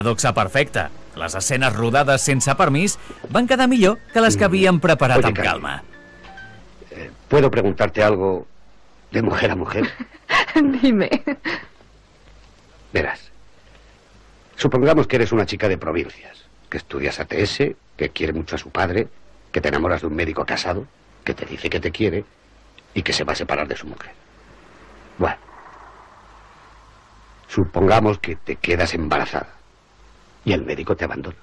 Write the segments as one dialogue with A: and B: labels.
A: Paradoxa perfecta. Les escenes rodades sense permís van quedar millor que les que havien preparat amb calma.
B: ¿Puedo preguntarte algo de mujer a mujer?
C: Dime.
B: Verás, supongamos que eres una chica de provincias, que estudias ATS, que quiere mucho a su padre, que te enamoras de un médico casado, que te dice que te quiere y que se va a separar de su mujer. Bueno, supongamos que te quedas embarazada y el médico te abandona.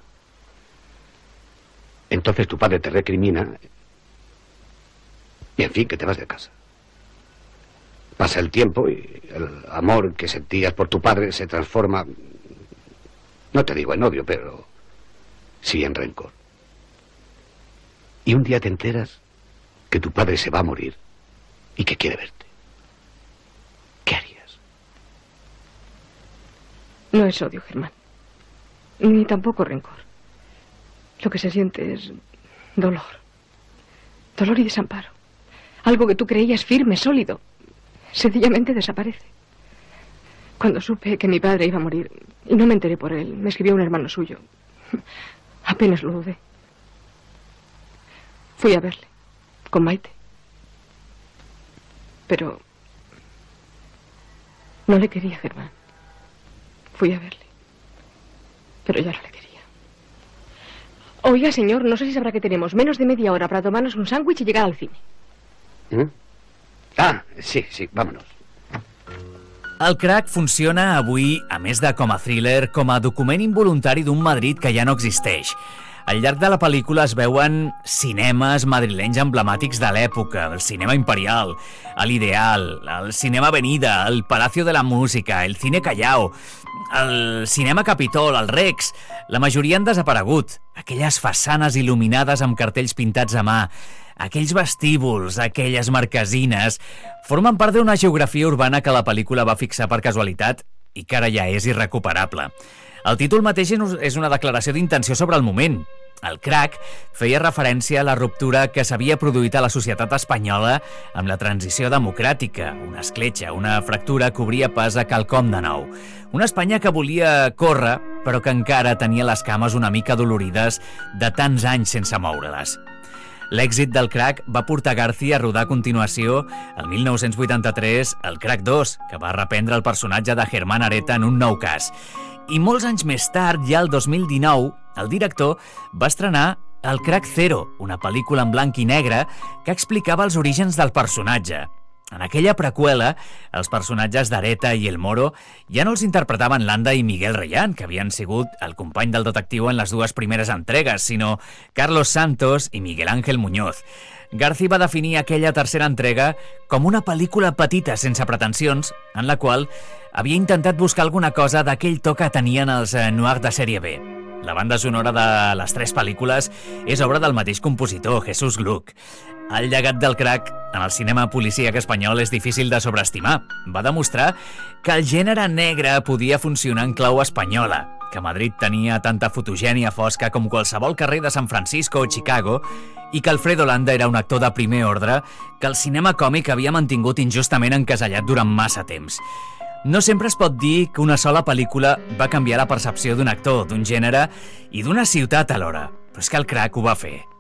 B: Entonces tu padre te recrimina y, en fin, que te vas de casa. Pasa el tiempo y el amor que sentías por tu padre se transforma, no te digo en odio, pero sí en rencor. Y un día te enteras que tu padre se va a morir y que quiere verte. ¿Qué harías?
C: No es odio, Germán. Ni tampoco rencor. Lo que se siente es dolor. Dolor y desamparo. Algo que tú creías firme, sólido, sencillamente desaparece. Cuando supe que mi padre iba a morir, y no me enteré por él, me escribió un hermano suyo. Apenas lo dudé. Fui a verle, con Maite. Pero no le quería, Germán. Fui a verle, pero ya no le quería. Oiga, señor, no sé si sabrá que tenemos menos de media hora para tomarnos un sándwich y llegar al cine.
B: Ah, sí, vámonos.
A: El Crac funciona avui, a més de com a thriller, com a document involuntari d'un Madrid que ja no existeix. Al llarg de la pel·lícula es veuen cinemes madrilenys emblemàtics de l'època, el cinema imperial, l'Ideal, el cinema Avenida, el Palacio de la Música, el Cine Callao, el cinema Capitol, el Rex. La majoria han desaparegut. Aquelles façanes il·luminades amb cartells pintats a mà, aquells vestíbuls, aquelles marquesines, formen part d'una geografia urbana que la pel·lícula va fixar per casualitat i que ara ja és irrecuperable. El títol mateix és una declaració d'intenció sobre el moment. El Crac feia referència a la ruptura que s'havia produït a la societat espanyola amb la transició democràtica, una escletxa, una fractura que obria pas a quelcom de nou. Una Espanya que volia córrer, però que encara tenia les cames una mica dolorides de tants anys sense moure-les. L'èxit del Crac va portar García a rodar a continuació, el 1983, el Crac 2, que va reprendre el personatge de Germán Areta en un nou cas. I molts anys més tard, ja el 2019, el director va estrenar El Crac 0, una pel·lícula en blanc i negre que explicava els orígens del personatge. En aquella preqüela, els personatges d'Areta i El Moro ja no els interpretaven Landa i Miguel Reyán, que havien sigut el company del detectiu en les dues primeres entregues, sinó Carlos Santos i Miguel Ángel Muñoz. Garci va definir aquella tercera entrega com una pel·lícula petita sense pretensions, en la qual havia intentat buscar alguna cosa d'aquell to que tenien els noirs de sèrie B. La banda sonora de les tres pel·lícules és obra del mateix compositor, Jesús Gluck. El llegat del Crac en el cinema policíac espanyol és difícil de sobreestimar. Va demostrar que el gènere negre podia funcionar en clau espanyola, que Madrid tenia tanta fotogènia fosca com qualsevol carrer de San Francisco o Chicago i que Alfredo Landa era un actor de primer ordre que el cinema còmic havia mantingut injustament encasellat durant massa temps. No sempre es pot dir que una sola pel·lícula va canviar la percepció d'un actor, d'un gènere i d'una ciutat alhora, però és que el Crac ho va fer.